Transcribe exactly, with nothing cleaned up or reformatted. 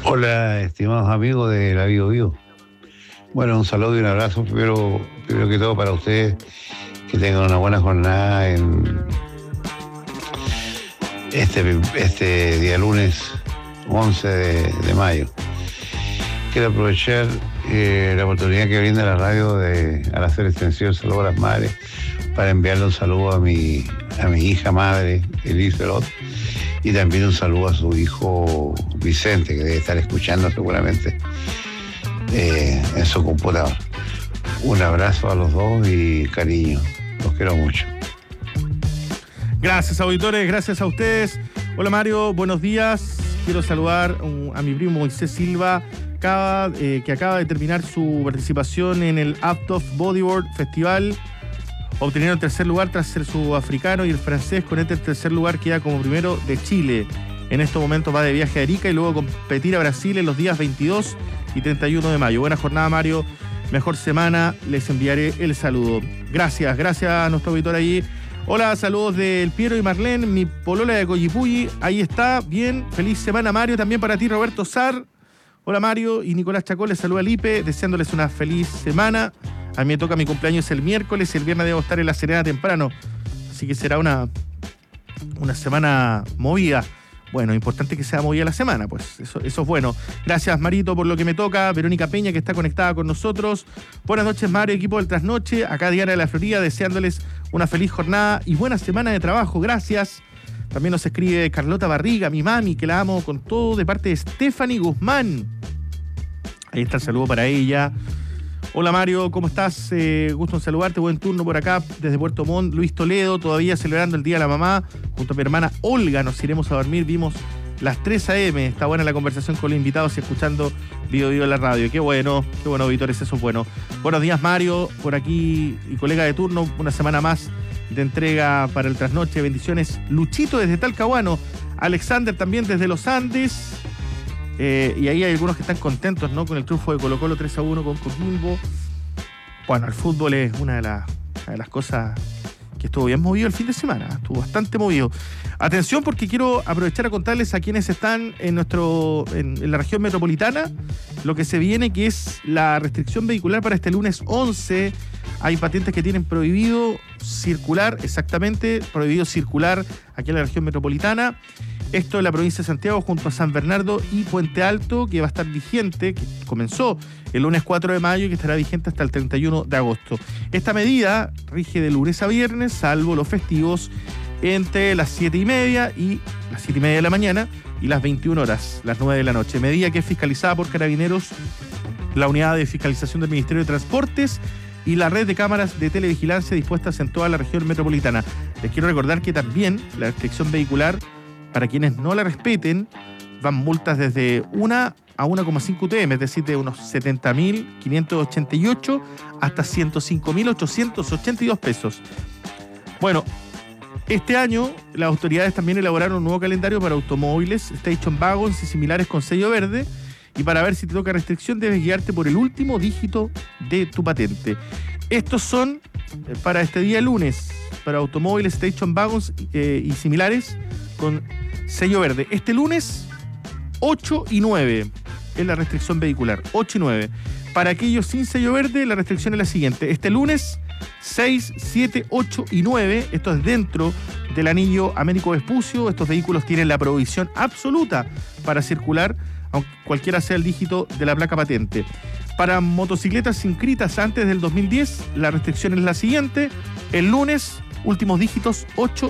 Hola, estimados amigos de La Bio Bio. Bueno, un saludo y un abrazo, primero, primero que todo para ustedes, que tengan una buena jornada en este, este día lunes once de, de mayo. Quiero aprovechar eh, la oportunidad que brinda la radio de, al hacer extensión saludo a las madres, para enviarle un saludo a mi, a mi hija madre, Elizabeth, y también un saludo a su hijo Vicente, que debe estar escuchando seguramente eh, en su computador. Un abrazo a los dos y cariño, los quiero mucho. Gracias, auditores, gracias a ustedes. Hola Mario, buenos días. Quiero saludar a mi primo Moisés Silva, acaba, eh, que acaba de terminar su participación en el Act of Bodyboard Festival, obteniendo el tercer lugar tras el sudafricano y el francés. Con este tercer lugar queda como primero de Chile. En estos momentos va de viaje a Arica y luego competir a Brasil en los días veintidós y treinta y uno de mayo. Buena jornada, Mario. Mejor semana. Les enviaré el saludo. Gracias, gracias a nuestro auditor ahí. Hola, saludos del Piero y Marlene, mi polola de Coyipulli. Ahí está, bien. Feliz semana, Mario. También para ti, Roberto Sar. Hola, Mario. Y Nicolás Chacón les saluda a Lipe, deseándoles una feliz semana. A mí me toca mi cumpleaños el miércoles y el viernes debo estar en La Serena temprano. Así que será una, una semana movida. Bueno, importante que sea movida la semana, pues eso, eso es bueno. Gracias, Marito, por lo que me toca. Verónica Peña, que está conectada con nosotros. Buenas noches, Mario, equipo del Trasnoche. Acá Diana de la Florida, deseándoles una feliz jornada y buena semana de trabajo. Gracias. También nos escribe Carlota Barriga, mi mami, que la amo con todo, de parte de Stephanie Guzmán. Ahí está el saludo para ella. Hola Mario, ¿cómo estás? Eh, gusto en saludarte, buen turno por acá desde Puerto Montt. Luis Toledo, todavía celebrando el Día de la Mamá, junto a mi hermana Olga, nos iremos a dormir, vimos las tres a eme, está buena la conversación con los invitados y escuchando Bio Bio en la radio, qué bueno, qué bueno, auditores, eso es bueno. Buenos días Mario, por aquí y colega de turno, una semana más de entrega para el Trasnoche, bendiciones. Luchito desde Talcahuano, Alexander también desde los Andes. Eh, y ahí hay algunos que están contentos, ¿no? Con el triunfo de Colo Colo tres a uno con Coquimbo. Bueno, el fútbol es una de, la, una de las cosas que estuvo bien movido el fin de semana. Estuvo bastante movido. Atención, porque quiero aprovechar a contarles a quienes están en nuestro en, en la región metropolitana lo que se viene, que es la restricción vehicular para este lunes once. Hay patentes que tienen prohibido circular, exactamente, prohibido circular aquí en la región metropolitana. Esto en la provincia de Santiago junto a San Bernardo y Puente Alto, que va a estar vigente, que comenzó el lunes cuatro de mayo y que estará vigente hasta el treinta y uno de agosto. Esta medida rige de lunes a viernes, salvo los festivos, entre las siete y media y las siete y media de la mañana y las veintiuna horas, las nueve de la noche. Medida que es fiscalizada por Carabineros, la unidad de fiscalización del Ministerio de Transportes y la red de cámaras de televigilancia dispuestas en toda la región metropolitana. Les quiero recordar que también la restricción vehicular, para quienes no la respeten, van multas desde una a uno coma cinco U T M, es decir, de unos setenta mil quinientos ochenta y ocho hasta ciento cinco mil ochocientos ochenta y dos pesos. Bueno, este año las autoridades también elaboraron un nuevo calendario para automóviles, station wagons y similares con sello verde. Y para ver si te toca restricción, debes guiarte por el último dígito de tu patente. Estos son eh, para este día lunes, para automóviles, station wagons eh, y similares con sello verde. Este lunes, ocho y nueve es la restricción vehicular, ocho y nueve. Para aquellos sin sello verde, la restricción es la siguiente. Este lunes, seis, siete, ocho y nueve, esto es dentro del anillo Américo Vespucio. Estos vehículos tienen la prohibición absoluta para circular, aunque cualquiera sea el dígito de la placa patente. Para motocicletas inscritas antes del dos mil diez, la restricción es la siguiente. El lunes, últimos dígitos ocho